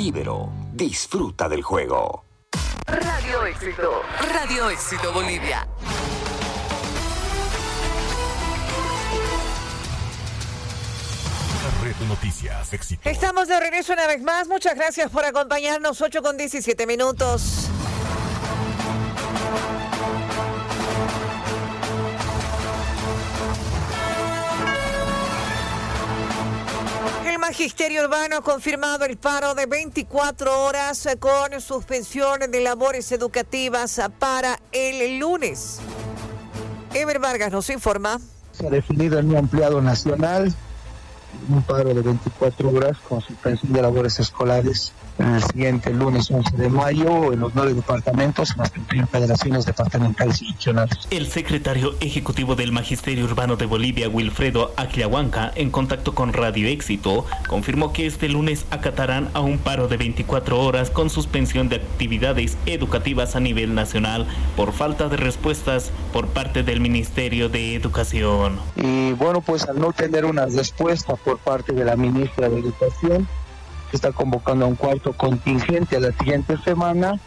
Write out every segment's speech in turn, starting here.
Ibero, disfruta del juego. Radio Éxito. Radio Éxito Bolivia. Red de Noticias Éxito. Estamos de regreso una vez más. Muchas gracias por acompañarnos. 8:17. El Magisterio Urbano ha confirmado el paro de 24 horas con suspensión de labores educativas para el lunes. Ever Vargas nos informa. Se ha definido en un ampliado nacional un paro de 24 horas con suspensión de labores escolares en el siguiente lunes 11 de mayo en los 9 departamentos, en las 31 federaciones departamentales y regionales. El secretario ejecutivo del Magisterio Urbano de Bolivia, Wilfredo Aquilahuanca, en contacto con Radio Éxito, confirmó que este lunes acatarán a un paro de 24 horas con suspensión de actividades educativas a nivel nacional por falta de respuestas por parte del Ministerio de Educación. Y bueno, pues al no tener una respuesta por parte de la ministra de Educación, está convocando a un cuarto contingente a la siguiente semana,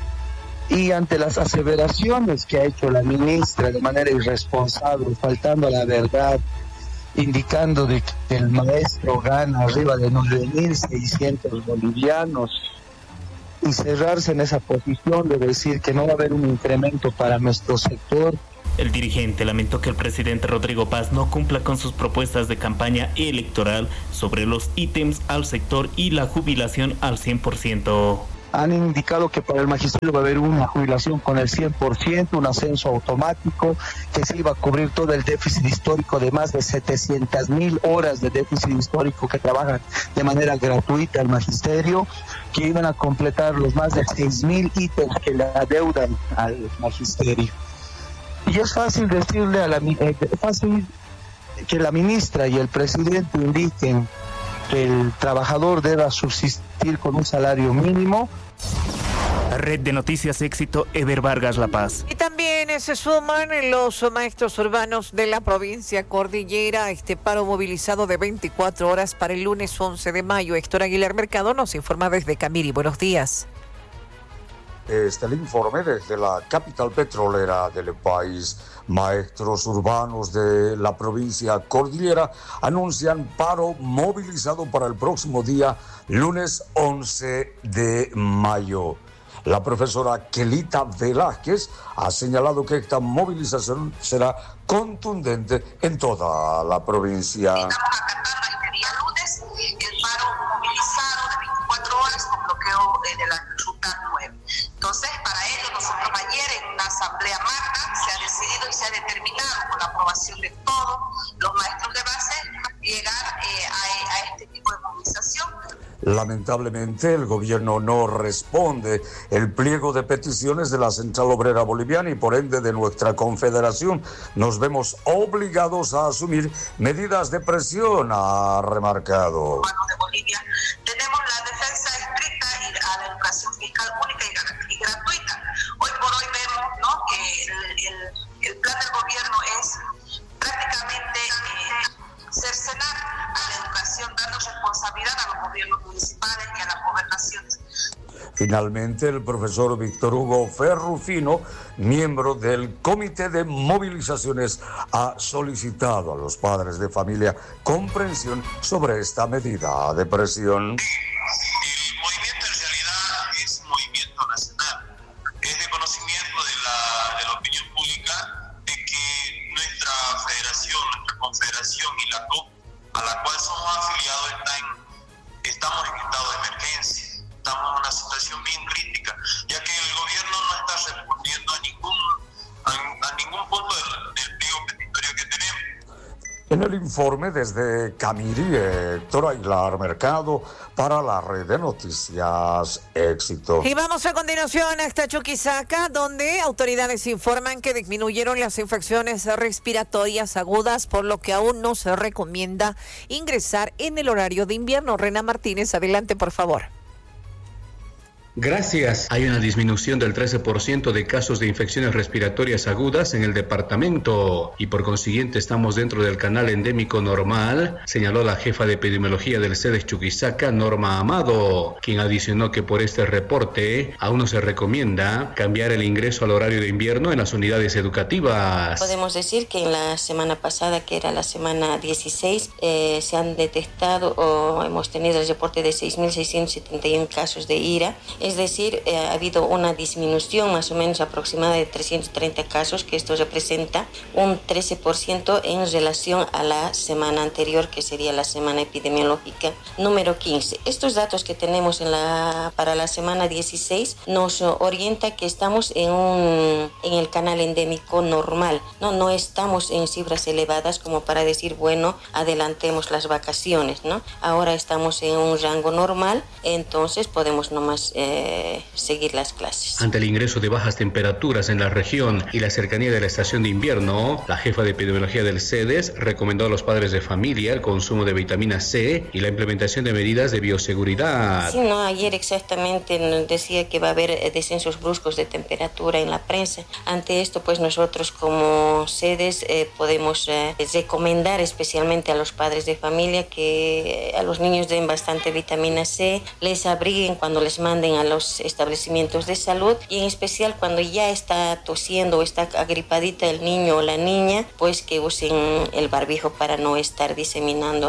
y ante las aseveraciones que ha hecho la ministra de manera irresponsable, faltando a la verdad, indicando de que el maestro gana arriba de 9.600 bolivianos, y cerrarse en esa posición de decir que no va a haber un incremento para nuestro sector. El dirigente lamentó que el presidente Rodrigo Paz no cumpla con sus propuestas de campaña electoral sobre los ítems al sector y la jubilación al 100%. Han indicado que para el magisterio va a haber una jubilación con el 100%, un ascenso automático, que se iba a cubrir todo el déficit histórico de más de 700,000 horas de déficit histórico que trabajan de manera gratuita el magisterio, que iban a completar los más de 6,000 ítems que le adeudan al magisterio. Y es fácil decirle fácil que la ministra y el presidente indiquen que el trabajador deba subsistir con un salario mínimo. Red de Noticias Éxito, Ever Vargas, La Paz. Y también se suman los maestros urbanos de la provincia Cordillera a este paro movilizado de 24 horas para el lunes 11 de mayo. Héctor Aguilar Mercado nos informa desde Camiri. Buenos días. Este es el informe desde la capital petrolera del país. Maestros urbanos de la provincia Cordillera anuncian paro movilizado para el próximo día, lunes 11 de mayo. La profesora Kelita Velázquez ha señalado que esta movilización será contundente en toda la provincia. Estamos acatando este día lunes el paro movilizado de 24 horas con bloqueo de la ruta 9. Entonces, para ello, nosotros ayer en una asamblea magna se ha decidido y se ha determinado con la aprobación de todos los maestros de base llegar a este tipo de movilización. Lamentablemente, el gobierno no responde el pliego de peticiones de la Central Obrera Boliviana y por ende de nuestra confederación. Nos vemos obligados a asumir medidas de presión, ha remarcado. De Bolivia tenemos la defensa estricta a la educación fiscal única y gratuita. Hoy por hoy vemos, ¿no?, que el plan del gobierno es prácticamente cercenar a la educación, dando responsabilidad a los gobiernos municipales y a las gobernaciones. Finalmente, el profesor Víctor Hugo Ferrufino, miembro del Comité de Movilizaciones, ha solicitado a los padres de familia comprensión sobre esta medida de presión. El movimiento en realidad es un movimiento nacional. Es de conocimiento de la opinión pública de que nuestra federación, nuestra confederación y la COP, a la cual somos afiliados, estamos en estado de emergencia. Estamos en una situación bien crítica, ya que el gobierno no está respondiendo a ningún punto del pliego petitorio que tenemos. En el informe desde Camiri, Héctor Aguilar Mercado para la Red de Noticias Éxito. Y vamos a continuación hasta Chuquisaca, donde autoridades informan que disminuyeron las infecciones respiratorias agudas, por lo que aún no se recomienda ingresar en el horario de invierno. Rena Martínez, adelante, por favor. Gracias. Hay una disminución del 13% de casos de infecciones respiratorias agudas en el departamento y por consiguiente estamos dentro del canal endémico normal, señaló la jefa de epidemiología del CEDES Chuquisaca, Norma Amado, quien adicionó que por este reporte aún no se recomienda cambiar el ingreso al horario de invierno en las unidades educativas. Podemos decir que en la semana pasada, que era la semana 16, se han detectado o hemos tenido el reporte de 6.671 casos de IRA. Es decir, ha habido una disminución más o menos aproximada de 330 casos, que esto representa un 13% en relación a la semana anterior, que sería la semana epidemiológica número 15. Estos datos que tenemos para la semana 16 nos orienta que estamos en el canal endémico normal. No estamos en cifras elevadas como para decir, bueno, adelantemos las vacaciones, ¿no? Ahora estamos en un rango normal, entonces podemos nomás seguir las clases. Ante el ingreso de bajas temperaturas en la región y la cercanía de la estación de invierno, la jefa de epidemiología del CEDES recomendó a los padres de familia el consumo de vitamina C y la implementación de medidas de bioseguridad. Sí, ayer exactamente nos decía que va a haber descensos bruscos de temperatura en la prensa. Ante esto, pues nosotros como CEDES podemos recomendar especialmente a los padres de familia que a los niños den bastante vitamina C, les abriguen cuando les manden a los establecimientos de salud y en especial cuando ya está tosiendo o está agripadita el niño o la niña, pues que usen el barbijo para no estar diseminando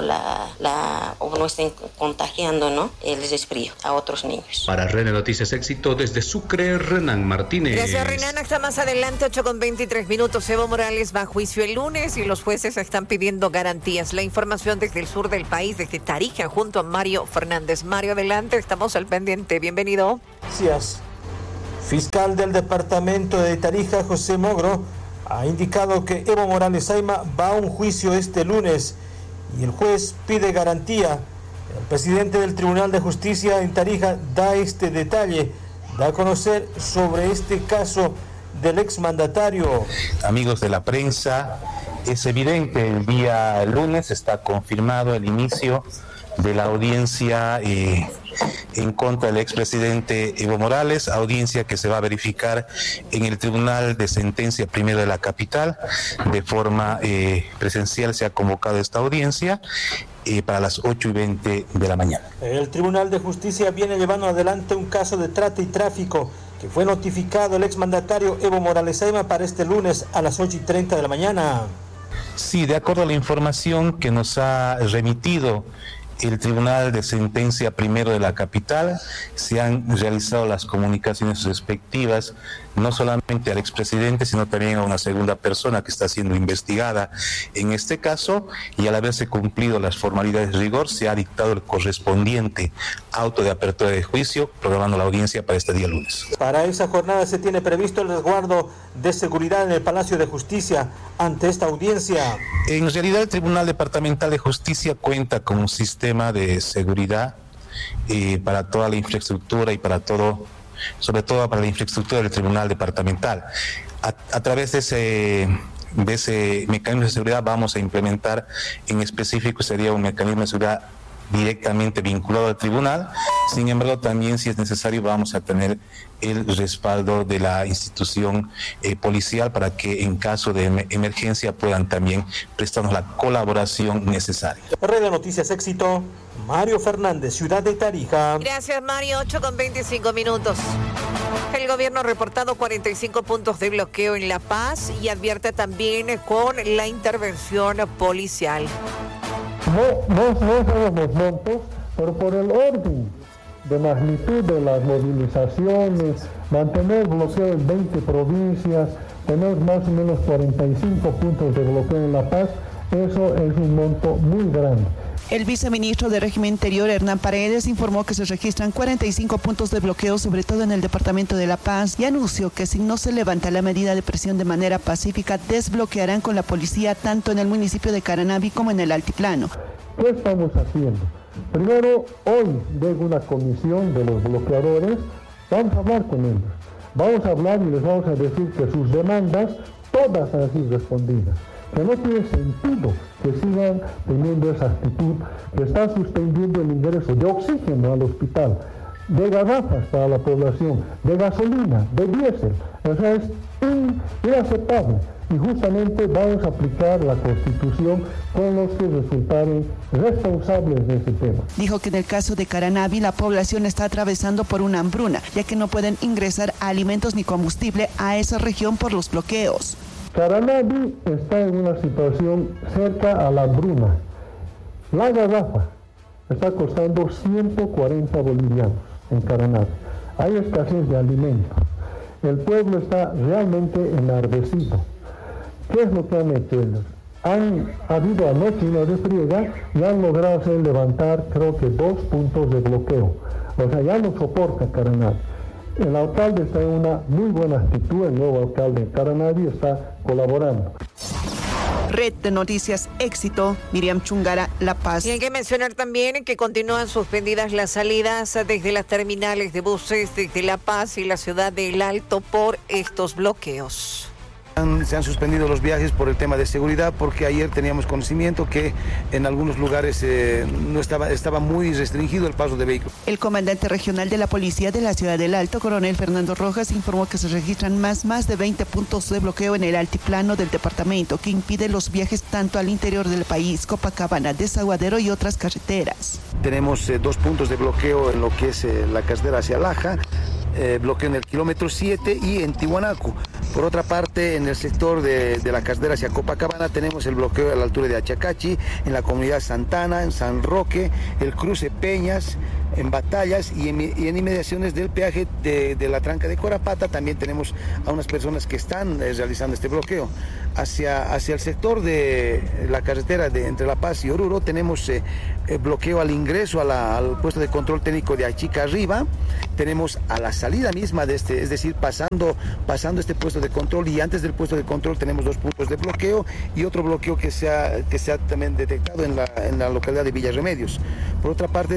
o no estén contagiando, ¿no?, el resfrío a otros niños. Para RN Noticias Éxito desde Sucre, Renan Martínez. Gracias, Renan. Hasta más adelante, 8:23. Evo Morales va a juicio el lunes y los jueces están pidiendo garantías. La información desde el sur del país, desde Tarija, junto a Mario Fernández. Mario, adelante, estamos al pendiente. Bienvenido. Gracias. Fiscal del departamento de Tarija, José Mogro, ha indicado que Evo Morales Ayma va a un juicio este lunes y el juez pide garantía. El presidente del Tribunal de Justicia en Tarija da este detalle, da a conocer sobre este caso del exmandatario. Amigos de la prensa, es evidente, el día lunes está confirmado el inicio de la audiencia en contra del expresidente Evo Morales, audiencia que se va a verificar en el Tribunal de Sentencia Primero de la capital. De forma presencial se ha convocado esta audiencia para las 8:20 de la mañana. El Tribunal de Justicia viene llevando adelante un caso de trata y tráfico que fue notificado el exmandatario Evo Morales Ayma para este lunes a las 8:30 de la mañana. Sí, de acuerdo a la información que nos ha remitido el Tribunal de Sentencia Primero de la capital, se han realizado las comunicaciones respectivas no solamente al expresidente, sino también a una segunda persona que está siendo investigada en este caso, y al haberse cumplido las formalidades de rigor, se ha dictado el correspondiente auto de apertura de juicio, programando la audiencia para este día lunes. Para esa jornada se tiene previsto el resguardo de seguridad en el Palacio de Justicia ante esta audiencia. En realidad, el Tribunal Departamental de Justicia cuenta con un sistema de seguridad para toda la infraestructura y para todo, sobre todo para la infraestructura del Tribunal Departamental. A través de ese mecanismo de seguridad vamos a implementar, en específico sería un mecanismo de seguridad directamente vinculado al tribunal. Sin embargo, también, si es necesario, vamos a tener el respaldo de la institución policial para que en caso de emergencia puedan también prestarnos la colaboración necesaria. Red de Noticias Éxito, Mario Fernández, Ciudad de Tarija. Gracias, Mario. 8:25. El gobierno ha reportado 45 puntos de bloqueo en La Paz y advierte también con la intervención policial. No sabemos los montos, pero por el orden de magnitud de las movilizaciones, mantener bloqueo en 20 provincias, tener más o menos 45 puntos de bloqueo en La Paz, eso es un monto muy grande. El viceministro de Régimen Interior, Hernán Paredes, informó que se registran 45 puntos de bloqueo, sobre todo en el departamento de La Paz, y anunció que si no se levanta la medida de presión de manera pacífica, desbloquearán con la policía tanto en el municipio de Caranavi como en el altiplano. ¿Qué estamos haciendo? Primero, hoy llega una comisión de los bloqueadores, vamos a hablar con ellos. Vamos a hablar y les vamos a decir que sus demandas, todas han sido respondidas. Que no tiene sentido que sigan teniendo esa actitud, que está suspendiendo el ingreso de oxígeno al hospital. de garrafas para la población, de gasolina, de diésel. O sea, es inaceptable. Y justamente vamos a aplicar la Constitución con los que resultaron responsables de ese tema. Dijo que en el caso de Caranavi la población está atravesando por una hambruna, ya que no pueden ingresar alimentos ni combustible a esa región por los bloqueos. Caranavi está en una situación cerca a la hambruna. La garrafa está costando 140 bolivianos en Caranavi. Hay escasez de alimentos. El pueblo está realmente enardecido. ¿Qué es lo que han hecho ellos? Ha habido anoche una refriega y han logrado hacer levantar, creo que 2 puntos de bloqueo. O sea, ya no soporta Caranavi. El alcalde está en una muy buena actitud, el nuevo alcalde de Caranavi está colaborando. Red de Noticias Éxito, Miriam Chungara, La Paz. Y hay que mencionar también que continúan suspendidas las salidas desde las terminales de buses desde La Paz y la ciudad de El Alto por estos bloqueos. Se han suspendido los viajes por el tema de seguridad, porque ayer teníamos conocimiento que en algunos lugares no estaba muy restringido el paso de vehículos. El comandante regional de la policía de la ciudad del Alto, coronel Fernando Rojas, informó que se registran más de 20 puntos de bloqueo en el altiplano del departamento que impide los viajes tanto al interior del país, Copacabana, Desaguadero y otras carreteras. Tenemos 2 puntos de bloqueo en lo que es la carretera hacia Laja, bloqueo en el kilómetro 7 y en Tiwanaku. Por otra parte, en el sector de la carretera hacia Copacabana tenemos el bloqueo a la altura de Achacachi, en la comunidad Santana, en San Roque, el cruce Peñas, en Batallas y en inmediaciones del peaje de la tranca de Corapata también tenemos a unas personas que están realizando este bloqueo. Hacia el sector de la carretera entre La Paz y Oruro tenemos bloqueo al ingreso al puesto de control técnico de Achica arriba. Tenemos a la salida misma de este, es decir, pasando este puesto de control, y antes del puesto de control tenemos 2 puntos de bloqueo y otro bloqueo que se ha también detectado en la localidad de Villa Remedios. Por otra parte,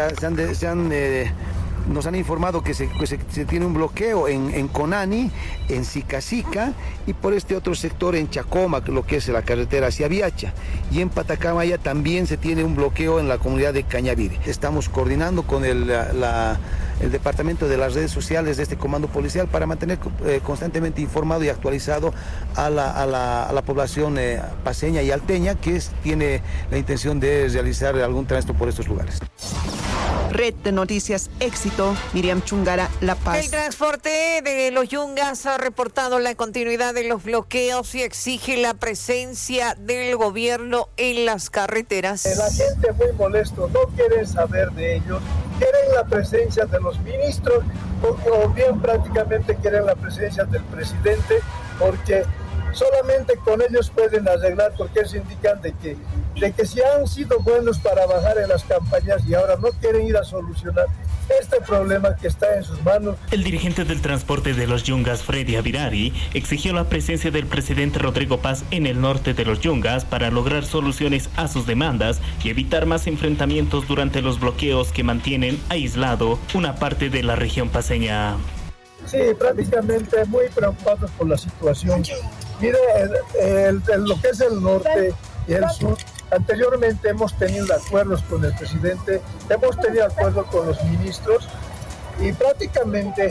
nos han informado que se tiene un bloqueo en Conani, en Sicasica, y por este otro sector en Chacoma, lo que es la carretera hacia Viacha. Y en Patacamaya también se tiene un bloqueo en la comunidad de Cañavire. Estamos coordinando con el departamento de las redes sociales de este comando policial para mantener constantemente informado y actualizado a la población paceña y alteña que tiene la intención de realizar algún tránsito por estos lugares. Red de Noticias Éxito, Miriam Chungara, La Paz. El transporte de los Yungas ha reportado la continuidad de los bloqueos y exige la presencia del gobierno en las carreteras. La gente muy molesto, no quieren saber de ellos, quieren la presencia de los ministros o bien prácticamente quieren la presencia del presidente, porque solamente con ellos pueden arreglar, porque ellos indican de que si han sido buenos para bajar en las campañas y ahora no quieren ir a solucionar este problema que está en sus manos. El dirigente del transporte de los Yungas, Freddy Avirari, exigió la presencia del presidente Rodrigo Paz en el norte de los Yungas para lograr soluciones a sus demandas y evitar más enfrentamientos durante los bloqueos que mantienen aislado una parte de la región paceña. Sí, prácticamente muy preocupados por la situación. Mire, lo que es el norte y el sur, anteriormente hemos tenido acuerdos con el presidente, hemos tenido acuerdos con los ministros y prácticamente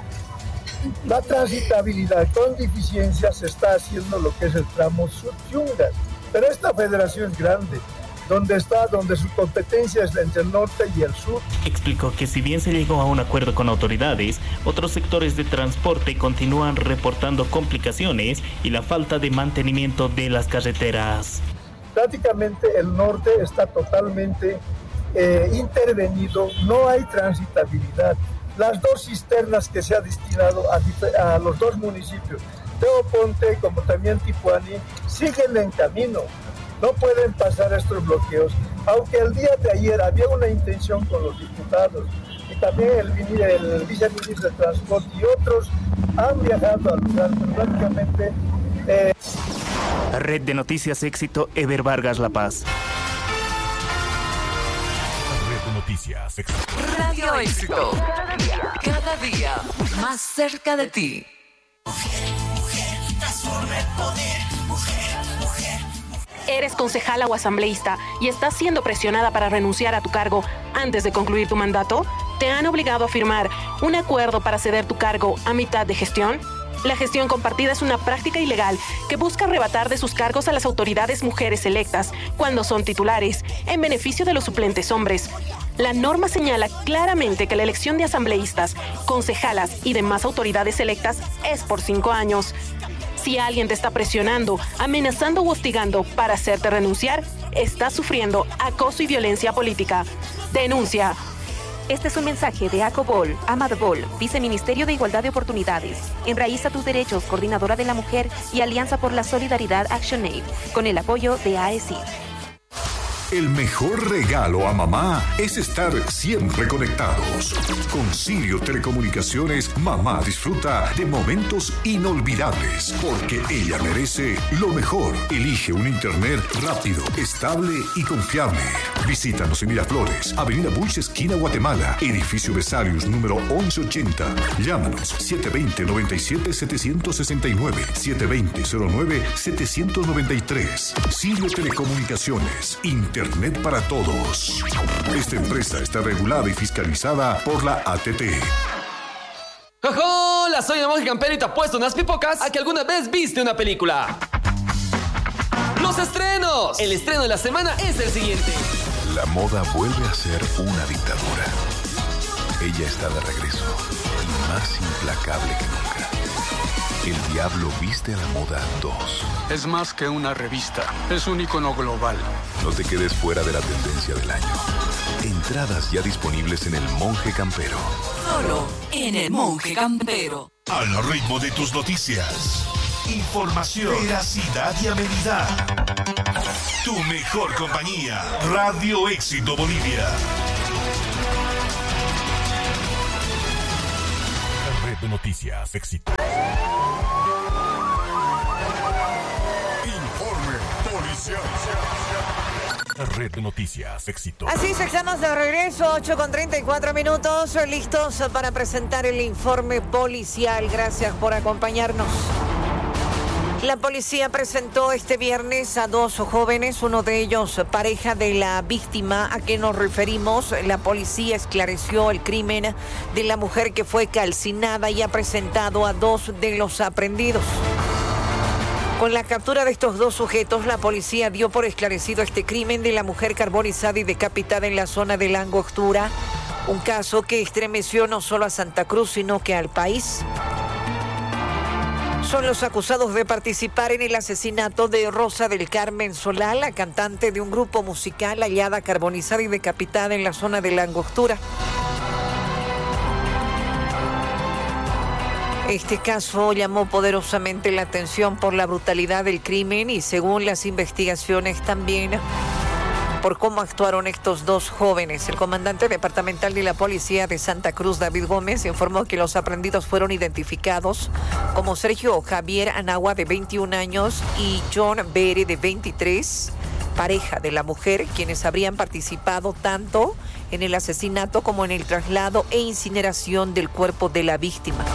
la transitabilidad con deficiencias se está haciendo lo que es el tramo sur-Yungas. Pero esta federación es grande, donde su competencia es entre el norte y el sur. Explicó que si bien se llegó a un acuerdo con autoridades, otros sectores de transporte continúan reportando complicaciones y la falta de mantenimiento de las carreteras. Prácticamente el norte está totalmente intervenido, no hay transitabilidad. Las 2 cisternas que se ha destinado a los 2 municipios, Teoponte como también Tipuani, siguen en camino. No pueden pasar estos bloqueos, aunque el día de ayer había una intención con los diputados y también el viceministro de Transporte y otros han viajado al lugar, pero prácticamente... Red de Noticias Éxito, Ever Vargas, La Paz. Red de Noticias Éxito. Radio Éxito. Cada día más cerca de ti. Mujer, transforma el poder. Mujer. Eres concejala o asambleísta y estás siendo presionada para renunciar a tu cargo antes de concluir tu mandato. ¿Te han obligado a firmar un acuerdo para ceder tu cargo a mitad de gestión? La gestión compartida es una práctica ilegal que busca arrebatar de sus cargos a las autoridades mujeres electas cuando son titulares, en beneficio de los suplentes hombres. La norma señala claramente que la elección de asambleístas, concejalas y demás autoridades electas es por 5 años. Si alguien te está presionando, amenazando o hostigando para hacerte renunciar, estás sufriendo acoso y violencia política. Denuncia. Este es un mensaje de ACOBOL, Amadbol, Viceministerio de Igualdad de Oportunidades, Enraiza tus Derechos, Coordinadora de la Mujer y Alianza por la Solidaridad ActionAid, con el apoyo de AECID. El mejor regalo a mamá es estar siempre conectados. Con Sirio Telecomunicaciones, mamá disfruta de momentos inolvidables, porque ella merece lo mejor. Elige un internet rápido, estable y confiable. Visítanos en Miraflores, Avenida Bush, esquina Guatemala, edificio Besarius, número 1180. Llámanos 720-97-769, 720-09-793. Sirio Telecomunicaciones, Internet para todos. Esta empresa está regulada y fiscalizada por la ATT. ¡Hola! Soy el monje campero y te apuesto unas pipocas a que alguna vez viste una película. ¡Los estrenos! El estreno de la semana es el siguiente. La moda vuelve a ser una dictadura. Ella está de regreso y más implacable que nunca. El Diablo Viste a la Moda 2. Es más que una revista, es un icono global. No te quedes fuera de la tendencia del año. Entradas ya disponibles en El Monje Campero. Solo en El Monje Campero. Al ritmo de tus noticias. Información, veracidad y amenidad. Tu mejor compañía. Radio Éxito Bolivia. Red de Noticias Éxito. Informe policial. Red de Noticias Éxito. Así es, estamos de regreso, 8:34, listos para presentar el informe policial. Gracias por acompañarnos. La policía presentó este viernes a 2 jóvenes, uno de ellos pareja de la víctima a quien nos referimos. La policía esclareció el crimen de la mujer que fue calcinada y ha presentado a 2 de los aprehendidos. Con la captura de estos 2 sujetos, la policía dio por esclarecido este crimen de la mujer carbonizada y decapitada en la zona de La Angostura, un caso que estremeció no solo a Santa Cruz, sino que al país. Son los acusados de participar en el asesinato de Rosa del Carmen Solá, la cantante de un grupo musical hallada carbonizada y decapitada en la zona de La Angostura. Este caso llamó poderosamente la atención por la brutalidad del crimen y, según las investigaciones, también por cómo actuaron estos 2 jóvenes. El comandante departamental de la policía de Santa Cruz, David Gómez, informó que los aprehendidos fueron identificados como Sergio Javier Anagua, de 21 años, y John Bere, de 23, pareja de la mujer, quienes habrían participado tanto en el asesinato como en el traslado e incineración del cuerpo de la víctima.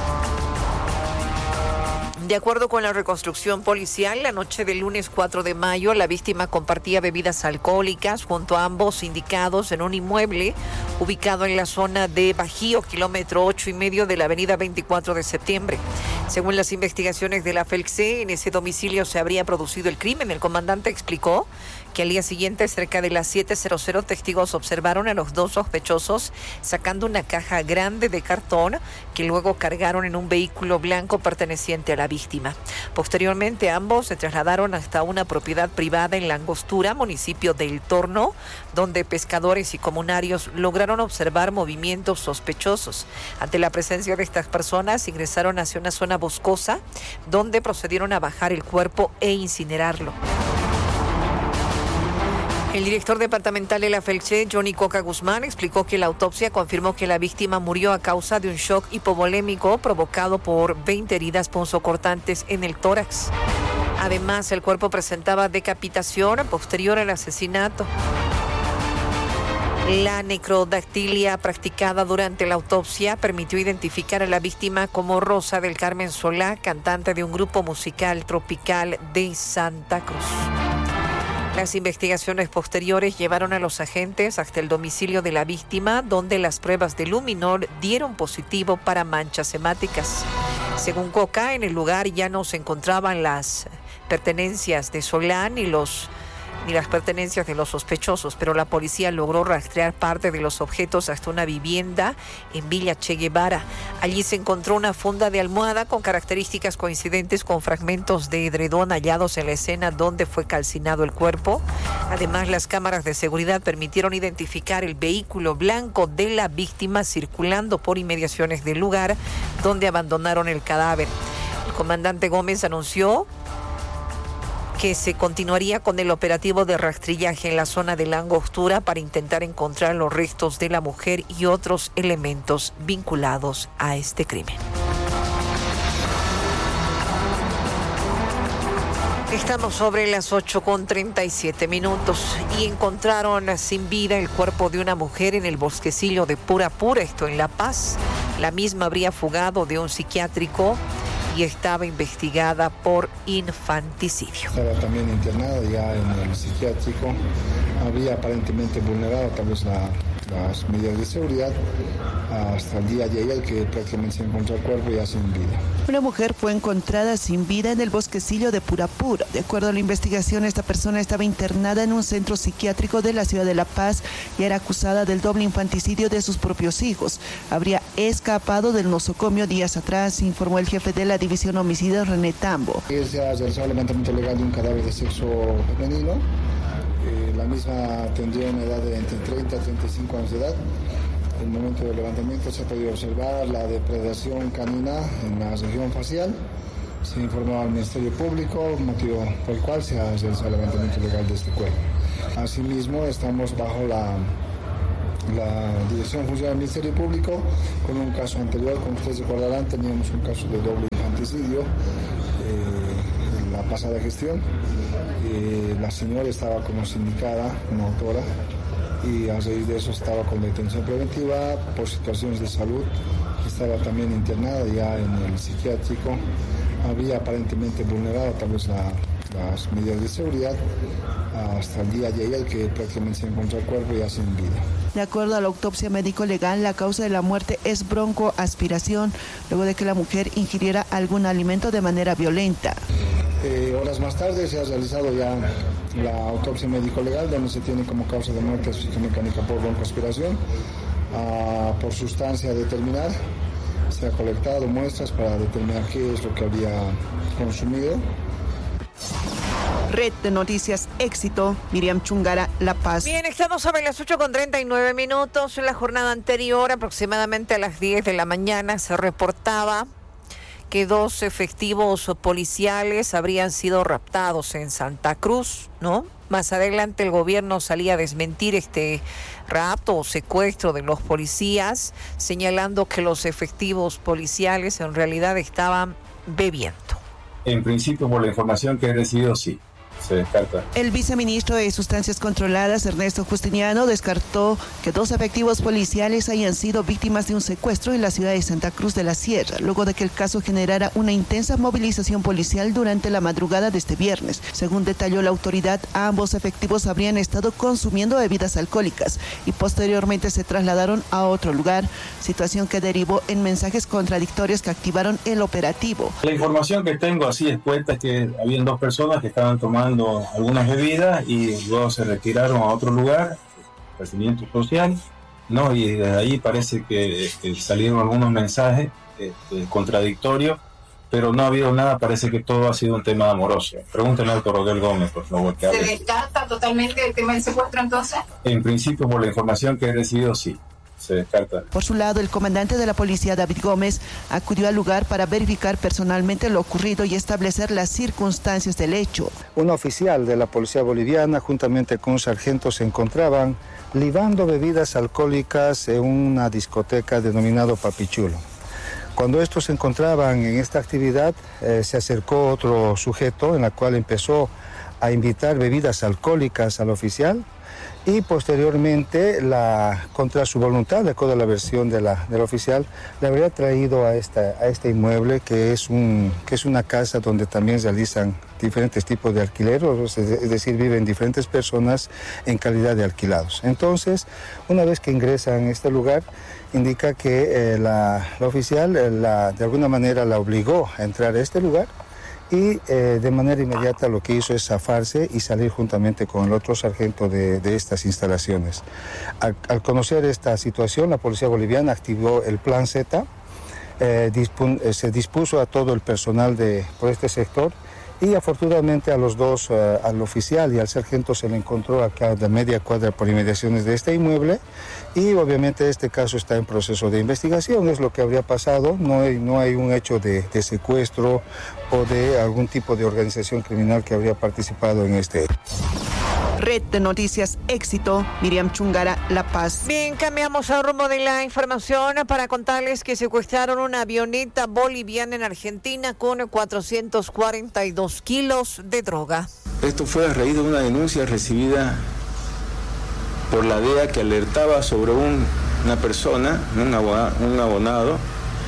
De acuerdo con la reconstrucción policial, la noche del lunes 4 de mayo, la víctima compartía bebidas alcohólicas junto a ambos indicados en un inmueble ubicado en la zona de Bajío, kilómetro 8,5 de la avenida 24 de septiembre. Según las investigaciones de la FELCE, en ese domicilio se habría producido el crimen. El comandante explicó que al día siguiente, cerca de las 7:00, testigos observaron a los 2 sospechosos sacando una caja grande de cartón que luego cargaron en un vehículo blanco perteneciente a la víctima. Posteriormente, ambos se trasladaron hasta una propiedad privada en La Angostura, municipio de El Torno, donde pescadores y comunarios lograron observar movimientos sospechosos. Ante la presencia de estas personas, ingresaron hacia una zona boscosa, donde procedieron a bajar el cuerpo e incinerarlo. El director departamental de la FELCE, Johnny Coca Guzmán, explicó que la autopsia confirmó que la víctima murió a causa de un shock hipovolémico provocado por 20 heridas punzocortantes en el tórax. Además, el cuerpo presentaba decapitación posterior al asesinato. La necrodactilia practicada durante la autopsia permitió identificar a la víctima como Rosa del Carmen Solá, cantante de un grupo musical tropical de Santa Cruz. Las investigaciones posteriores llevaron a los agentes hasta el domicilio de la víctima, donde las pruebas de luminol dieron positivo para manchas hemáticas. Según Coca, en el lugar ya no se encontraban las pertenencias de Solán ni las pertenencias de los sospechosos, pero la policía logró rastrear parte de los objetos hasta una vivienda en Villa Che Guevara. Allí se encontró una funda de almohada con características coincidentes con fragmentos de edredón hallados en la escena donde fue calcinado el cuerpo. Además, las cámaras de seguridad permitieron identificar el vehículo blanco de la víctima circulando por inmediaciones del lugar donde abandonaron el cadáver. El comandante Gómez anunció que se continuaría con el operativo de rastrillaje en la zona de la Angostura para intentar encontrar los restos de la mujer y otros elementos vinculados a este crimen. Estamos sobre las 8:37 y encontraron sin vida el cuerpo de una mujer en el bosquecillo de Purapura, esto en La Paz. La misma habría fugado de un psiquiátrico y estaba investigada por infanticidio. Estaba también internada ya en el psiquiátrico. Había aparentemente vulnerado tal vez las medidas de seguridad hasta el día de ayer, que prácticamente se encontró el cuerpo ya sin vida. Una mujer fue encontrada sin vida en el bosquecillo de Purapura. De acuerdo a la investigación, esta persona estaba internada en un centro psiquiátrico de la ciudad de La Paz y era acusada del doble infanticidio de sus propios hijos. Habría escapado del nosocomio días atrás, informó el jefe de la división homicida, René Tambo. Se ha realizado el levantamiento legal de un cadáver de sexo femenino. La misma tendría una edad de entre 30 y 35 años de edad. En el momento del levantamiento se ha podido observar la depredación canina en la región facial. Se informó al Ministerio Público, motivo por el cual se ha realizado el levantamiento legal de este cuerpo. Asimismo, estamos bajo la Dirección Funcional del Ministerio Público con un caso anterior. Como ustedes recordarán, teníamos un caso de doble infanticidio en la pasada gestión. La señora estaba como sindicada, como autora, y a raíz de eso estaba con detención preventiva por situaciones de salud. Estaba también internada ya en el psiquiátrico. Había aparentemente vulnerado tal vez las medidas de seguridad hasta el día de ayer, que prácticamente se encontró el cuerpo ya sin vida. De acuerdo a la autopsia médico-legal, la causa de la muerte es broncoaspiración, luego de que la mujer ingiriera algún alimento de manera violenta. Horas más tarde se ha realizado ya la autopsia médico-legal, donde se tiene como causa de muerte asfixia mecánica por broncoaspiración. Por sustancia a determinar, se ha colectado muestras para determinar qué es lo que había consumido. Red de Noticias Éxito, Miriam Chungara, La Paz. Bien, estamos sobre las 8:39. En la jornada anterior, aproximadamente a las 10 de la mañana, se reportaba que 2 efectivos policiales habrían sido raptados en Santa Cruz, ¿no? Más adelante el gobierno salía a desmentir este rapto o secuestro de los policías, señalando que los efectivos policiales en realidad estaban bebiendo. En principio, por la información que he recibido, sí. Se descarta. El viceministro de Sustancias Controladas, Ernesto Justiniano, descartó que 2 efectivos policiales hayan sido víctimas de un secuestro en la ciudad de Santa Cruz de la Sierra, luego de que el caso generara una intensa movilización policial durante la madrugada de este viernes. Según detalló la autoridad, ambos efectivos habrían estado consumiendo bebidas alcohólicas y posteriormente se trasladaron a otro lugar, situación que derivó en mensajes contradictorios que activaron el operativo. La información que tengo así expuesta es que habían 2 personas que estaban tomando algunas bebidas y luego se retiraron a otro lugar, recibimiento social, ¿no? Y desde ahí parece que salieron algunos mensajes contradictorios, pero no ha habido nada, parece que todo ha sido un tema amoroso. Pregúntenle al coronel Gómez, por favor. ¿Se descarta totalmente el tema del secuestro entonces? En principio, por la información que he recibido, sí. Se descarta. Por su lado, el comandante de la policía, David Gómez, acudió al lugar para verificar personalmente lo ocurrido y establecer las circunstancias del hecho. Un oficial de la policía boliviana, juntamente con un sargento, se encontraban libando bebidas alcohólicas en una discoteca denominado Papichulo. Cuando estos se encontraban en esta actividad, se acercó otro sujeto en la cual empezó a invitar bebidas alcohólicas al oficial. y posteriormente, contra su voluntad, de acuerdo a la versión del oficial, le habría traído a este inmueble, que es una casa donde también realizan diferentes tipos de alquileres, es decir, viven diferentes personas en calidad de alquilados. Entonces, una vez que ingresan en este lugar, indica que la oficial de alguna manera la obligó a entrar a este lugar, y de manera inmediata lo que hizo es zafarse y salir juntamente con el otro sargento de estas instalaciones. Al conocer esta situación, la policía boliviana activó el Plan Z, se dispuso a todo el personal por este sector, y afortunadamente a los dos, al oficial y al sargento, se le encontró acá de media cuadra por inmediaciones de este inmueble, y obviamente este caso está en proceso de investigación. Es lo que habría pasado, no hay un hecho de secuestro o de algún tipo de organización criminal que habría participado en este hecho. Red de Noticias Éxito, Miriam Chungara, La Paz. Bien, cambiamos al rumbo de la información para contarles que secuestraron una avioneta boliviana en Argentina con 442 kilos de droga. Esto fue a raíz de una denuncia recibida por la DEA, que alertaba sobre una persona, un abonado,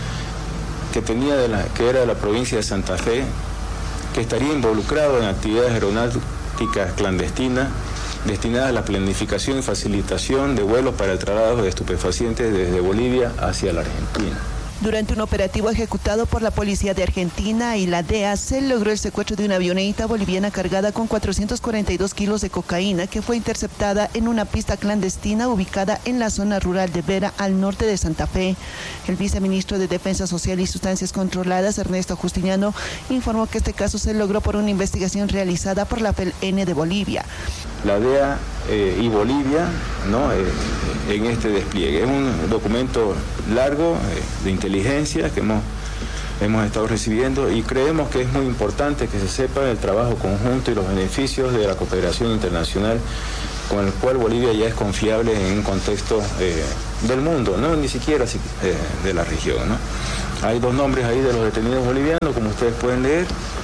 que era de la provincia de Santa Fe, que estaría involucrado en actividades aeronáuticas clandestinas destinadas a la planificación y facilitación de vuelos para el traslado de estupefacientes desde Bolivia hacia la Argentina. Durante un operativo ejecutado por la Policía de Argentina y la DEA, se logró el secuestro de una avioneta boliviana cargada con 442 kilos de cocaína, que fue interceptada en una pista clandestina ubicada en la zona rural de Vera, al norte de Santa Fe. El viceministro de Defensa Social y Sustancias Controladas, Ernesto Justiniano, informó que este caso se logró por una investigación realizada por la FELN de Bolivia. La DEA y Bolivia, ¿no?, en este despliegue. Es un documento largo de inteligencia que hemos estado recibiendo, y creemos que es muy importante que se sepa el trabajo conjunto y los beneficios de la cooperación internacional, con el cual Bolivia ya es confiable en un contexto del mundo, no ni siquiera de la región, ¿no? Hay dos nombres ahí de los detenidos bolivianos, como ustedes pueden leer,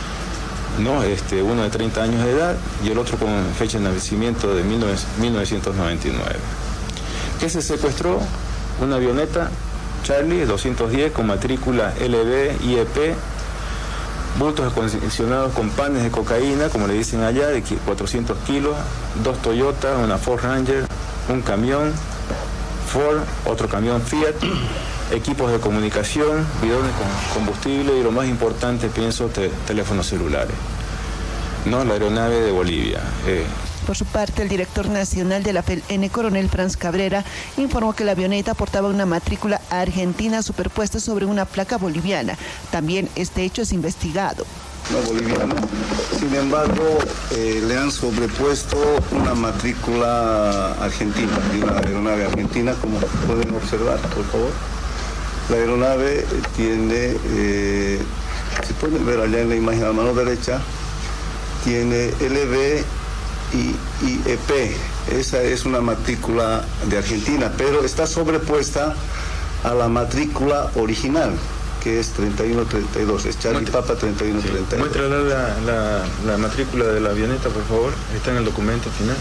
¿no? Uno de 30 años de edad y el otro con fecha de nacimiento de 1999. ¿Qué se secuestró? Una avioneta Charlie 210 con matrícula LB-IEP, bultos acondicionados con panes de cocaína, como le dicen allá, de 400 kilos, 2 Toyota, una Ford Ranger, un camión Ford, otro camión Fiat, equipos de comunicación, bidones con combustible y, lo más importante, pienso, teléfonos celulares. No, la aeronave de Bolivia. Por su parte, el director nacional de la FELN, coronel Franz Cabrera, informó que la avioneta portaba una matrícula argentina superpuesta sobre una placa boliviana. También este hecho es investigado. No boliviana. Sin embargo, le han sobrepuesto una matrícula argentina, de una aeronave argentina, como pueden observar, por favor. La aeronave tiene, se pueden ver allá en la imagen a la mano derecha, tiene LB y IEP. Esa es una matrícula de Argentina, pero está sobrepuesta a la matrícula original, que es 3132, es Charlie Papa 3132. Muéstrala la matrícula de la avioneta, por favor, está en el documento final.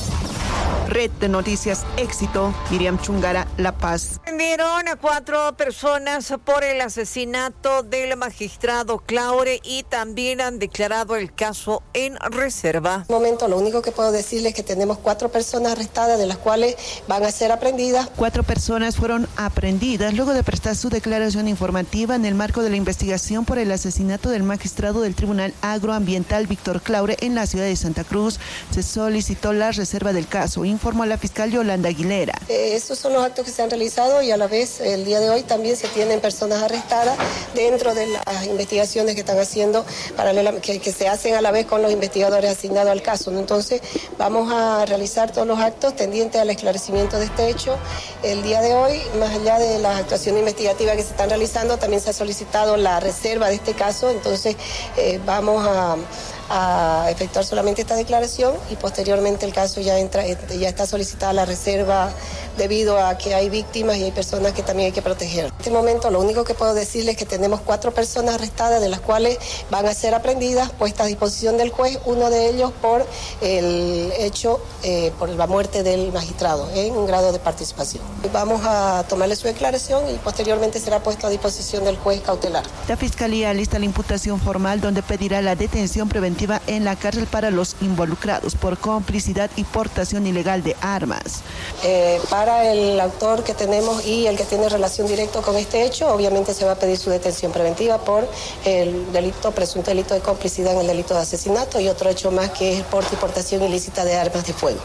Red de Noticias Éxito, Miriam Chungara, La Paz. Prendieron a 4 personas por el asesinato del magistrado Claure y también han declarado el caso en reserva. De momento, lo único que puedo decirles es que tenemos 4 personas arrestadas, de las cuales van a ser aprendidas. 4 personas fueron aprehendidas luego de prestar su declaración informativa en el marco de la investigación por el asesinato del magistrado del Tribunal Agroambiental Víctor Claure en la ciudad de Santa Cruz. Se solicitó la reserva del caso, informó la fiscal Yolanda Aguilera. Estos son los actos que se han realizado y a la vez el día de hoy también se tienen personas arrestadas dentro de las investigaciones que están haciendo paralelamente, que se hacen a la vez con los investigadores asignados al caso, ¿no? Entonces vamos a realizar todos los actos tendientes al esclarecimiento de este hecho. El día de hoy, más allá de las actuaciones investigativas que se están realizando, también se ha solicitado la reserva de este caso. Entonces vamos a efectuar solamente esta declaración y posteriormente el caso ya está solicitada la reserva debido a que hay víctimas y hay personas que también hay que proteger. En este momento lo único que puedo decirles es que tenemos 4 personas arrestadas, de las cuales van a ser aprendidas, puestas a disposición del juez, uno de ellos por el hecho, por la muerte del magistrado en un grado de participación. Vamos a tomarle su declaración y posteriormente será puesto a disposición del juez cautelar. La Fiscalía alista la imputación formal donde pedirá la detención preventiva en la cárcel para los involucrados por complicidad y portación ilegal de armas. Para el autor que tenemos y el que tiene relación directa con este hecho, obviamente se va a pedir su detención preventiva por el presunto delito de complicidad en el delito de asesinato y otro hecho más que es el porte y portación ilícita de armas de fuego.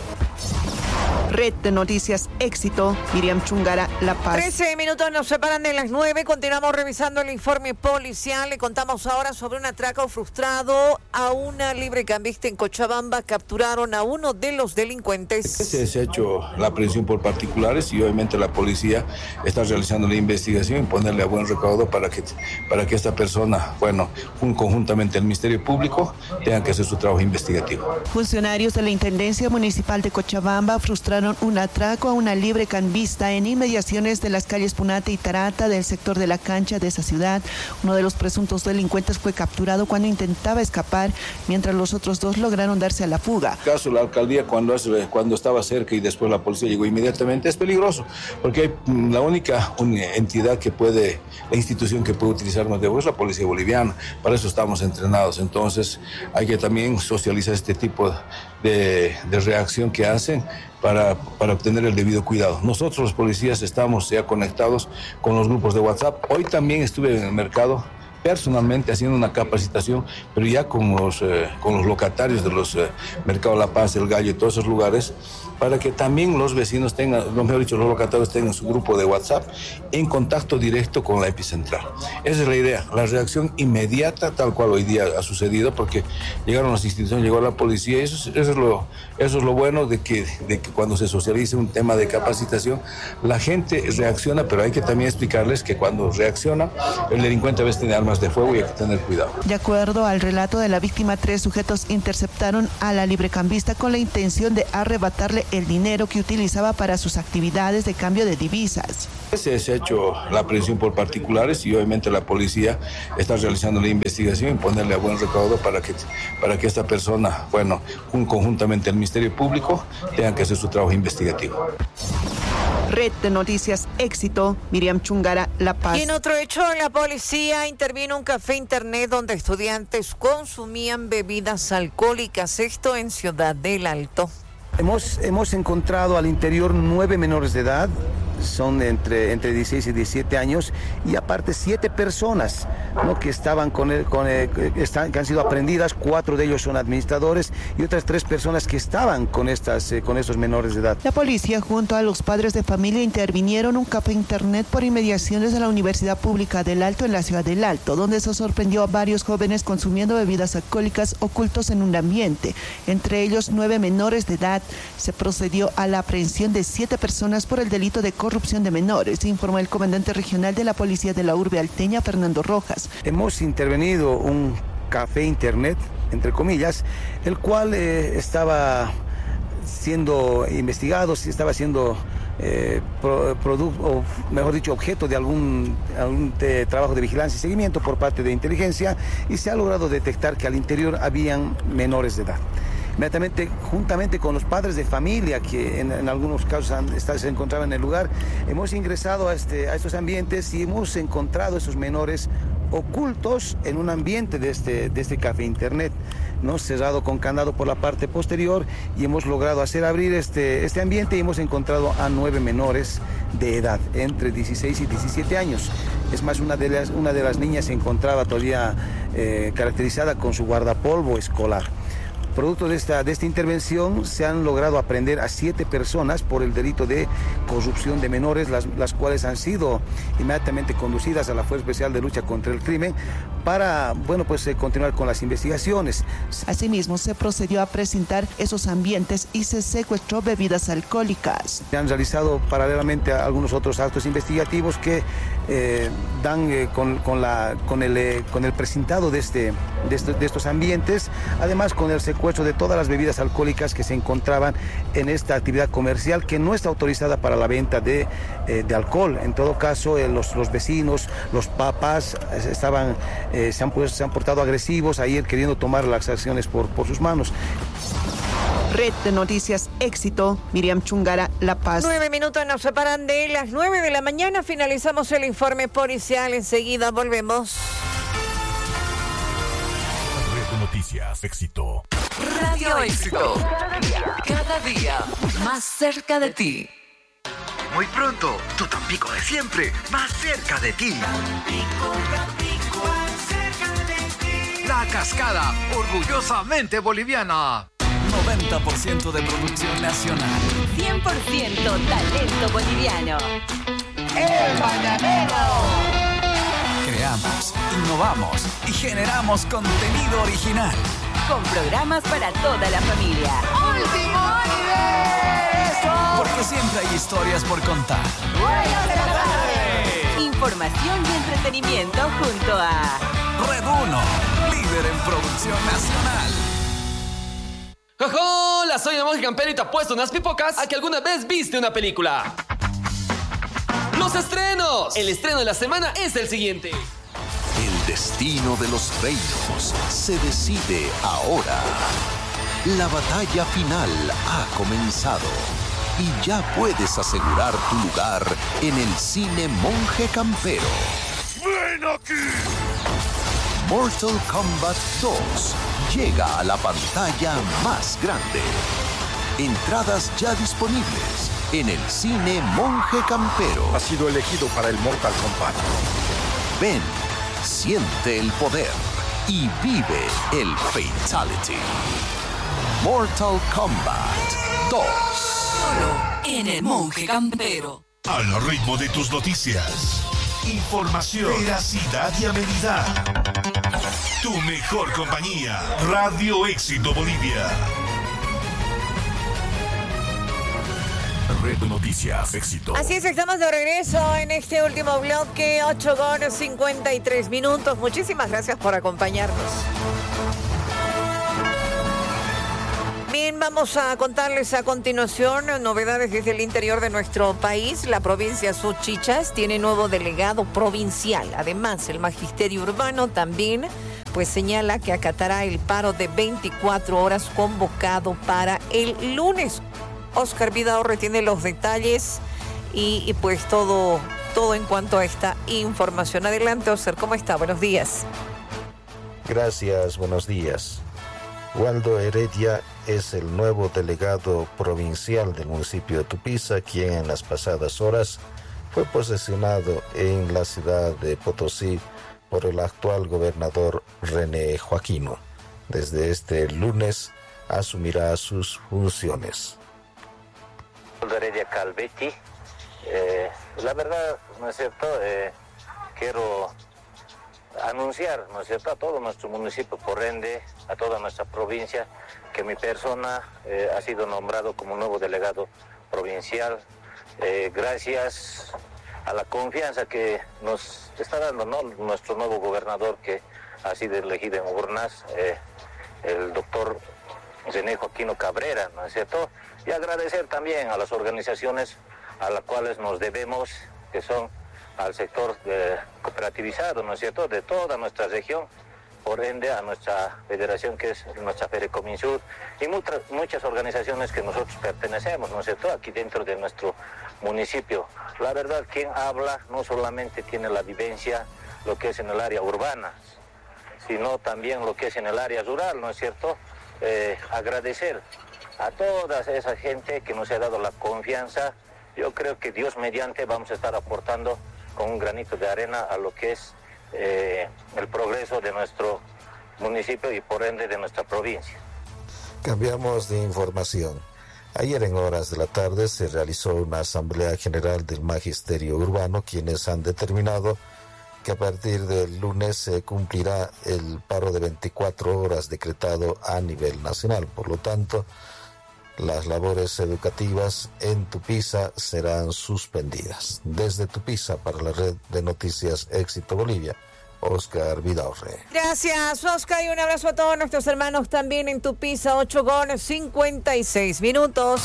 Red de Noticias Éxito, Miriam Chungara, La Paz. 13 minutos nos separan de las 9. Continuamos revisando el informe policial. Le contamos ahora sobre un atraco frustrado a una librecambista en Cochabamba. Capturaron a uno de los delincuentes. Se ha hecho la aprehensión por particulares y obviamente la policía está realizando la investigación y ponerle a buen recaudo para que esta persona, conjuntamente el Ministerio Público, tengan que hacer su trabajo investigativo. Funcionarios de la Intendencia Municipal de Cochabamba frustraron un atraco a una librecambista en inmediaciones de las calles Punata y Tarata del sector de la cancha de esa ciudad. Uno de los presuntos delincuentes fue capturado cuando intentaba escapar, mientras los otros 2 lograron darse a la fuga. En caso, la alcaldía cuando estaba cerca y después la policía llegó inmediatamente, es peligroso, porque la única entidad la institución que puede utilizarnos de voz es la policía boliviana. Para eso estamos entrenados, entonces hay que también socializar este tipo de reacción que hacen para obtener el debido cuidado. Nosotros los policías estamos ya conectados con los grupos de WhatsApp. Hoy también estuve en el mercado personalmente haciendo una capacitación, pero ya con los locatarios de los Mercado La Paz, El Gallo y todos esos lugares, para que también los vecinos los locatarios tengan su grupo de WhatsApp en contacto directo con la epicentral. Esa es la idea, la reacción inmediata, tal cual hoy día ha sucedido, porque llegaron las instituciones, llegó la policía, y eso es lo bueno de que cuando se socializa un tema de capacitación, la gente reacciona, pero hay que también explicarles que cuando reacciona, el delincuente a veces tiene armas de fuego y hay que tener cuidado. De acuerdo al relato de la víctima, 3 sujetos interceptaron a la librecambista con la intención de arrebatarle el dinero que utilizaba para sus actividades de cambio de divisas. Se ha hecho la aprehensión por particulares y obviamente la policía está realizando la investigación y ponerle a buen recaudo para que esta persona, conjuntamente el Ministerio Público, tengan que hacer su trabajo investigativo. Red de Noticias Éxito, Miriam Chungara, La Paz. Y en otro hecho, la policía intervino en un café internet donde estudiantes consumían bebidas alcohólicas, esto en Ciudad del Alto. Hemos encontrado al interior 9 menores de edad, son entre 16 y 17 años, y aparte 7 personas, ¿no?, que estaban que han sido aprendidas. 4 de ellos son administradores y otras 3 personas que estaban con estos menores de edad. La policía junto a los padres de familia intervinieron un café internet por inmediaciones de la Universidad Pública del Alto en la Ciudad del Alto, donde se sorprendió a varios jóvenes consumiendo bebidas alcohólicas ocultos en un ambiente, entre ellos 9 menores de edad. Se procedió a la aprehensión de 7 personas por el delito de corrupción de menores, informó el comandante regional de la policía de la urbe alteña, Fernando Rojas. Hemos intervenido un café internet, entre comillas, el cual estaba siendo investigado, estaba siendo objeto de algún trabajo de vigilancia y seguimiento por parte de inteligencia, y se ha logrado detectar que al interior habían menores de edad. Inmediatamente, juntamente con los padres de familia que en algunos casos se encontraban en el lugar, hemos ingresado a estos ambientes y hemos encontrado a esos menores ocultos en un ambiente de este café internet, ¿no?, cerrado con candado por la parte posterior, y hemos logrado hacer abrir este ambiente y hemos encontrado a 9 menores de edad, entre 16 y 17 años. Es más, una de las niñas se encontraba todavía caracterizada con su guardapolvo escolar. Producto de esta intervención se han logrado aprehender a 7 personas por el delito de corrupción de menores, las cuales han sido inmediatamente conducidas a la Fuerza Especial de Lucha contra el Crimen para continuar con las investigaciones. Asimismo, se procedió a presentar esos ambientes y se secuestró bebidas alcohólicas. Se han realizado paralelamente a algunos otros actos investigativos que dan con el presentado de estos ambientes, además con el secuestro secuestro de todas las bebidas alcohólicas que se encontraban en esta actividad comercial que no está autorizada para la venta de alcohol. En todo caso, los vecinos, los papás se han portado agresivos ayer queriendo tomar las acciones por sus manos. Red de Noticias Éxito, Miriam Chungara, La Paz. 9 minutos nos separan de las 9 de la mañana. Finalizamos el informe policial. Enseguida volvemos. Red de Noticias Éxito. Radio Éxito. Cada día más cerca de ti. Muy pronto, tu Tampico de siempre, más cerca de ti. La Cascada, orgullosamente boliviana. 90% de producción nacional. 100% talento boliviano. ¡El Mañanero! Creamos, innovamos y generamos contenido original. Con programas para toda la familia. ¡Último universo! Porque siempre hay historias por contar. ¡Buenas de la tarde! Información y entretenimiento junto a Red 1, líder en producción nacional. ¡Hola! Soy el monje campero y te apuesto unas pipocas a que alguna vez viste una película. ¡Los estrenos! El estreno de la semana es el siguiente. El destino de los reinos se decide ahora. La batalla final ha comenzado y ya puedes asegurar tu lugar en el cine Monje Campero. ¡Ven aquí! Mortal Kombat 2 llega a la pantalla más grande. Entradas ya disponibles en el cine Monje Campero. Ha sido elegido para el Mortal Kombat. Ven, siente el poder y vive el Fatality. Mortal Kombat 2. Solo en el Monje Campero. Al ritmo de tus noticias. Información, veracidad y amenidad. Tu mejor compañía. Radio Éxito Bolivia. Red Noticias Éxito. Así es, estamos de regreso en este último bloque, 8:53. Muchísimas gracias por acompañarnos. Bien, vamos a contarles a continuación novedades desde el interior de nuestro país. La provincia Suchichas tiene nuevo delegado provincial. Además, el magisterio urbano también pues señala que acatará el paro de 24 horas convocado para el lunes. Oscar Vidaurre tiene los detalles y pues todo en cuanto a esta información. Adelante, Oscar, ¿cómo está? Buenos días. Gracias, buenos días. Waldo Heredia es el nuevo delegado provincial del municipio de Tupiza, quien en las pasadas horas fue posesionado en la ciudad de Potosí por el actual gobernador René Joaquino. Desde este lunes asumirá sus funciones. Waldo Heredia Calvetti, la verdad, ¿no es cierto?, quiero anunciar, ¿no es cierto?, a todo nuestro municipio, por ende, a toda nuestra provincia, que mi persona ha sido nombrado como nuevo delegado provincial, gracias a la confianza que nos está dando, ¿no?, nuestro nuevo gobernador, que ha sido elegido en urnas, el doctor René Joaquino Cabrera, ¿no es cierto?, y agradecer también a las organizaciones a las cuales nos debemos, que son al sector cooperativizado, ¿no es cierto?, de toda nuestra región, por ende a nuestra federación, que es nuestra Ferecominsur, y muchas organizaciones que nosotros pertenecemos, ¿no es cierto?, aquí dentro de nuestro municipio. La verdad, quien habla no solamente tiene la vivencia, lo que es en el área urbana, sino también lo que es en el área rural, ¿no es cierto?, agradecer a toda esa gente que nos ha dado la confianza. Yo creo que Dios mediante vamos a estar aportando con un granito de arena a lo que es el progreso de nuestro municipio y por ende de nuestra provincia. Cambiamos de información. Ayer en horas de la tarde se realizó una asamblea general del magisterio urbano, quienes han determinado que a partir del lunes se cumplirá el paro de 24 horas decretado a nivel nacional. Por lo tanto, las labores educativas en Tupiza serán suspendidas. Desde Tupiza, para la Red de Noticias Éxito Bolivia, Oscar Vidaurre. Gracias, Oscar, y un abrazo a todos nuestros hermanos también en Tupiza, 8:56.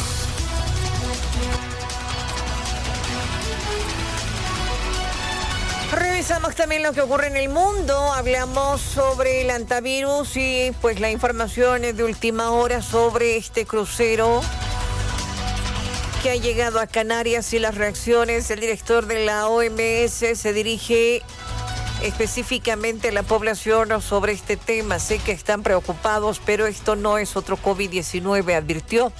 Revisamos también lo que ocurre en el mundo, hablamos sobre el antivirus y pues la información de última hora sobre este crucero que ha llegado a Canarias y las reacciones. El director de la OMS se dirige específicamente a la población sobre este tema. Sé que están preocupados, pero esto no es otro COVID-19, advirtió.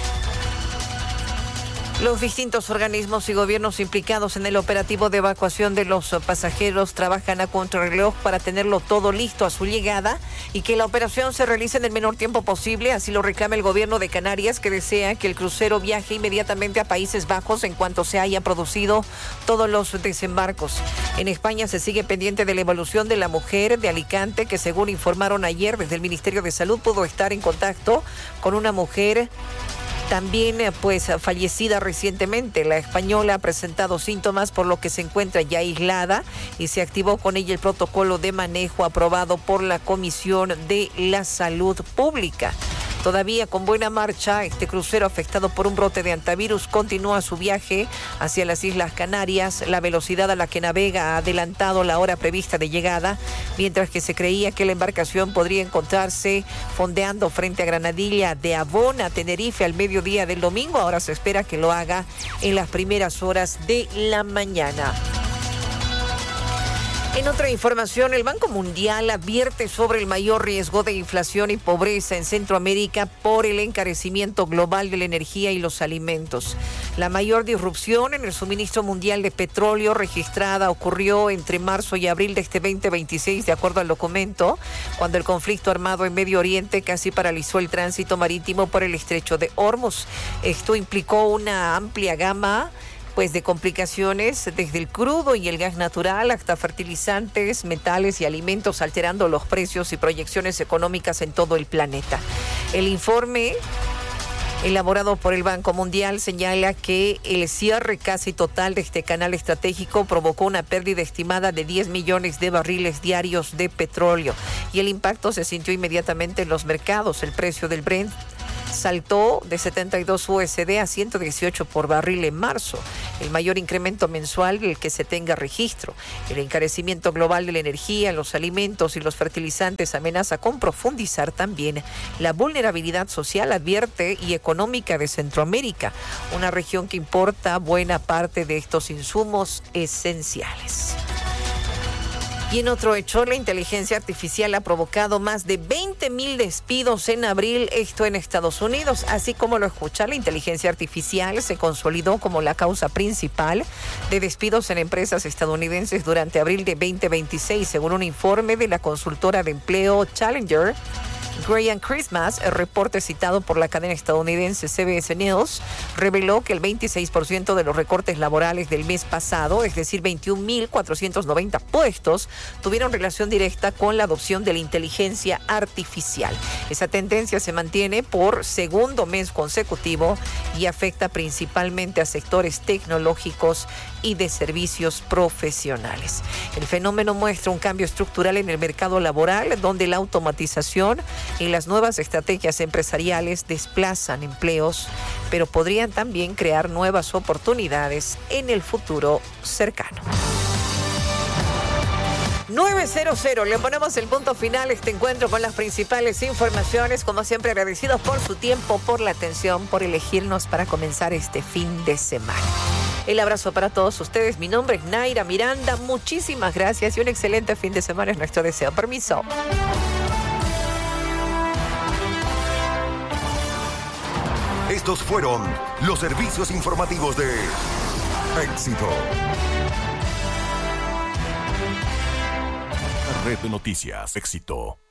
Los distintos organismos y gobiernos implicados en el operativo de evacuación de los pasajeros trabajan a contrarreloj para tenerlo todo listo a su llegada y que la operación se realice en el menor tiempo posible. Así lo reclama el gobierno de Canarias, que desea que el crucero viaje inmediatamente a Países Bajos en cuanto se haya producido todos los desembarcos. En España se sigue pendiente de la evolución de la mujer de Alicante, que según informaron ayer desde el Ministerio de Salud pudo estar en contacto con una mujer también fallecida recientemente. La española ha presentado síntomas, por lo que se encuentra ya aislada y se activó con ella el protocolo de manejo aprobado por la Comisión de la Salud Pública. Todavía con buena marcha, este crucero afectado por un brote de antivirus continúa su viaje hacia las Islas Canarias. La velocidad a la que navega ha adelantado la hora prevista de llegada, mientras que se creía que la embarcación podría encontrarse fondeando frente a Granadilla de Abona, Tenerife, al mediodía del domingo. Ahora se espera que lo haga en las primeras horas de la mañana. En otra información, el Banco Mundial advierte sobre el mayor riesgo de inflación y pobreza en Centroamérica por el encarecimiento global de la energía y los alimentos. La mayor disrupción en el suministro mundial de petróleo registrada ocurrió entre marzo y abril de este 2026, de acuerdo al documento, cuando el conflicto armado en Medio Oriente casi paralizó el tránsito marítimo por el estrecho de Hormuz. Esto implicó una amplia gama de complicaciones, desde el crudo y el gas natural hasta fertilizantes, metales y alimentos, alterando los precios y proyecciones económicas en todo el planeta. El informe elaborado por el Banco Mundial señala que el cierre casi total de este canal estratégico provocó una pérdida estimada de 10 millones de barriles diarios de petróleo, y el impacto se sintió inmediatamente en los mercados. El precio del Brent saltó de 72 USD a 118 por barril en marzo, el mayor incremento mensual del que se tenga registro. El encarecimiento global de la energía, los alimentos y los fertilizantes amenaza con profundizar también la vulnerabilidad social, advierte, y económica de Centroamérica, una región que importa buena parte de estos insumos esenciales. Y en otro hecho, la inteligencia artificial ha provocado más de 20,000 despidos en abril, esto en Estados Unidos. Así como lo escucha, la inteligencia artificial se consolidó como la causa principal de despidos en empresas estadounidenses durante abril de 2026, según un informe de la consultora de empleo Challenger. Graham Christmas, el reporte citado por la cadena estadounidense CBS News, reveló que el 26% de los recortes laborales del mes pasado, es decir, 21,490 puestos, tuvieron relación directa con la adopción de la inteligencia artificial. Esa tendencia se mantiene por segundo mes consecutivo y afecta principalmente a sectores tecnológicos y de servicios profesionales. El fenómeno muestra un cambio estructural en el mercado laboral, donde la automatización y las nuevas estrategias empresariales desplazan empleos, pero podrían también crear nuevas oportunidades en el futuro cercano. 9:00, le ponemos el punto final a este encuentro con las principales informaciones. Como siempre, agradecidos por su tiempo, por la atención, por elegirnos para comenzar este fin de semana. El abrazo para todos ustedes. Mi nombre es Naira Miranda. Muchísimas gracias y un excelente fin de semana es nuestro deseo. Permiso. Estos fueron los servicios informativos de Éxito. Red de Noticias Éxito.